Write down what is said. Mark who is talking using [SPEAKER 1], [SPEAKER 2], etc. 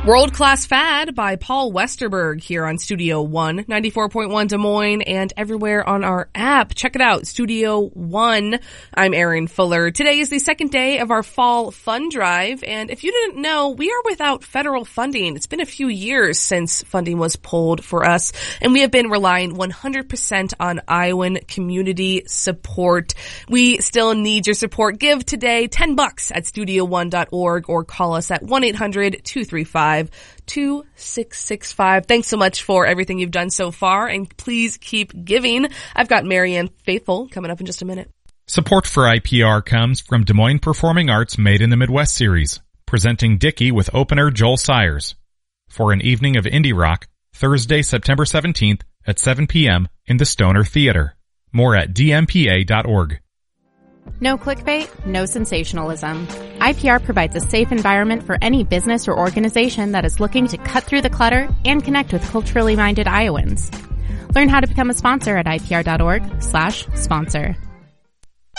[SPEAKER 1] World Class Fad by Paul Westerberg here on Studio One, 94.1 Des Moines, and everywhere on our app. Check it out, Studio One. I'm Erin Fuller. Today is the second day of our fall fund drive, and if you didn't know, we are without federal funding. It's been a few years since funding was pulled for us, and we have been relying 100% on Iowan community support. We still need your support. Give today $10 at studio1.org or call us at 1-800-235-2665. Thanks so much for everything you've done so far, and please keep giving. I've got Marianne Faithful coming up in just a minute.
[SPEAKER 2] Support for IPR comes from Des Moines Performing Arts Made in the Midwest series, presenting Dickie with opener Joel Sayers for an evening of indie rock, Thursday, September 17th at 7 p.m. in the Stoner Theater. More at dmpa.org.
[SPEAKER 3] No clickbait, no sensationalism. IPR provides a safe environment for any business or organization that is looking to cut through the clutter and connect with culturally minded Iowans. Learn how to become a sponsor at IPR.org/sponsor.